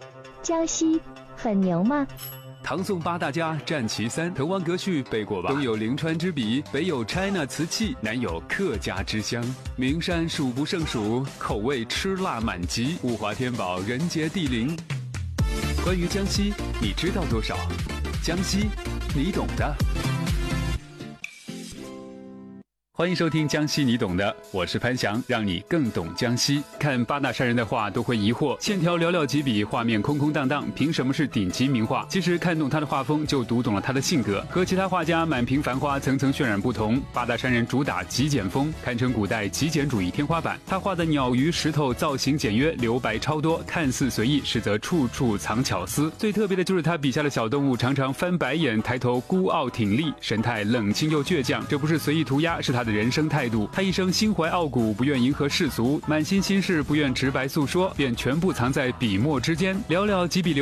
江西很牛吗？ 唐宋八大家战其三，滕王阁序背过吧？东有临川之笔，北有 China 瓷器，南有客家之乡。名山数不胜数，口味吃辣满级，物华天宝，人杰地灵。关于江西，你知道多少？江西，你懂的。欢迎收听江西你懂的，我是潘翔，让你更懂江西。看八大山人的画都会疑惑，线条寥寥几笔，画面空空荡荡，凭什么是顶级名画？其实看懂他的画风，就读懂了他的性格。和其他画家满屏繁花，层层渲染不同，八大山人主打极简风，堪称古代极简主义天花板。他画的鸟鱼石头造型简约，留白超多，看似随意，实则处处藏巧思。最特别的就是他笔下的小动物常常翻白眼，抬头孤傲挺立，神态冷清又倔强。这不是随意涂鸦，是他的人生态度。他一生心怀傲骨，不愿迎合世俗，满心心事不愿直白诉说，便全部藏在笔墨之间。寥寥几笔